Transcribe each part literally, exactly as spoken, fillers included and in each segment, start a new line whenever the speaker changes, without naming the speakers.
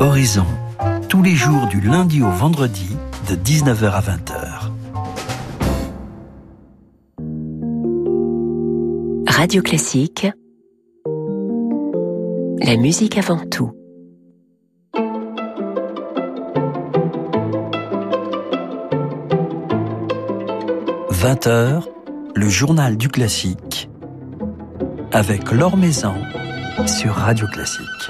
Horizon, tous les jours du lundi au vendredi, de dix-neuf heures à vingt heures.
Radio Classique, la musique avant tout.
vingt heures, le journal du classique, avec Laure Maison sur Radio Classique.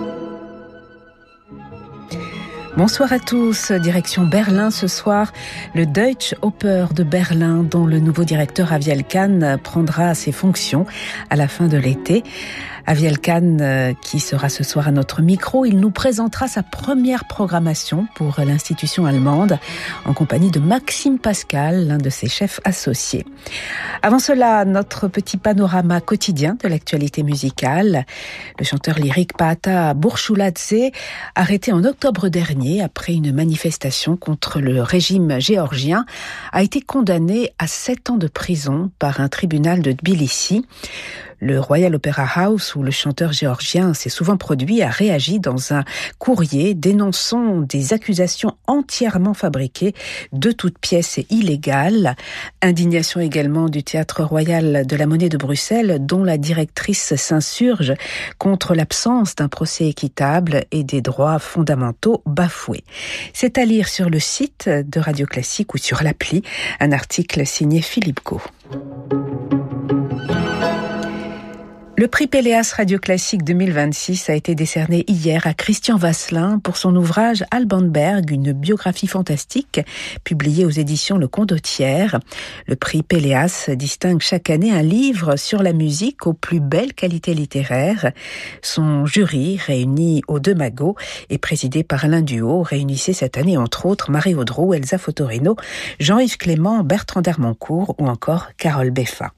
Bonsoir à tous, direction Berlin ce soir, le Deutsche Oper de Berlin dont le nouveau directeur Aviel Kahn prendra ses fonctions à la fin de l'été. Aviel Kahn, qui sera ce soir à notre micro, il nous présentera sa première programmation pour l'institution allemande en compagnie de Maxime Pascal, l'un de ses chefs associés. Avant cela, notre petit panorama quotidien de l'actualité musicale. Le chanteur lyrique Paata Burchuladze, arrêté en octobre dernier après une manifestation contre le régime géorgien, a été condamné à sept ans de prison par un tribunal de Tbilissi. Le Royal Opera House, où le chanteur géorgien s'est souvent produit, a réagi dans un courrier dénonçant des accusations entièrement fabriquées, de toutes pièces et illégales. Indignation également du Théâtre Royal de la Monnaie de Bruxelles, dont la directrice s'insurge contre l'absence d'un procès équitable et des droits fondamentaux bafoués. C'est à lire sur le site de Radio Classique ou sur l'appli, un article signé Philippe Gau. Le prix Péléas Radio Classique deux mille vingt-six a été décerné hier à Christian Vasselin pour son ouvrage Albanberg, une biographie fantastique, publiée aux éditions Le Condottière. Le prix Péléas distingue chaque année un livre sur la musique aux plus belles qualités littéraires. Son jury, réuni aux Deux Magots et présidé par Alain Duhaut, réunissait cette année entre autres Marie Audreau, Elsa Fotorino, Jean-Yves Clément, Bertrand d'Armoncourt ou encore Carole Beffa.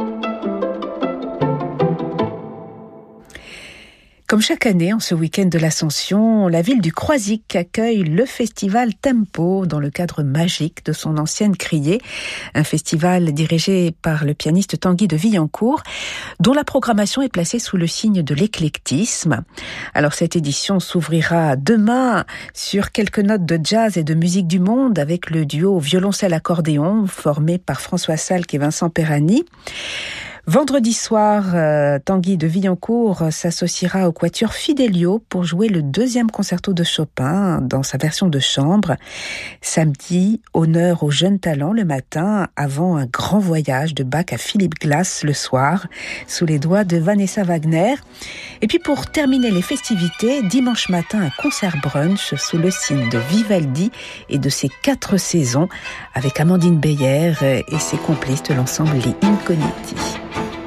Comme chaque année, en ce week-end de l'Ascension, la ville du Croisic accueille le festival Tempo dans le cadre magique de son ancienne criée, un festival dirigé par le pianiste Tanguy de Villancourt, dont la programmation est placée sous le signe de l'éclectisme. Alors cette édition s'ouvrira demain sur quelques notes de jazz et de musique du monde avec le duo violoncelle-accordéon formé par François Salk et Vincent Perani. Vendredi soir, euh, Tanguy de Villancourt s'associera au quatuor Fidelio pour jouer le deuxième concerto de Chopin dans sa version de chambre. Samedi, honneur aux jeunes talents le matin, avant un grand voyage de Bach à Philippe Glass le soir, sous les doigts de Vanessa Wagner. Et puis pour terminer les festivités, dimanche matin, un concert brunch sous le signe de Vivaldi et de ses quatre saisons, avec Amandine Beyer et ses complices de l'ensemble Les Incogniti.